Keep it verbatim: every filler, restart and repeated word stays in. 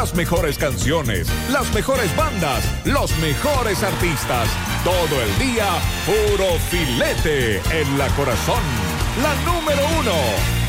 Las mejores canciones, las mejores bandas, los mejores artistas. Todo el día, puro filete en la corazón. La número uno,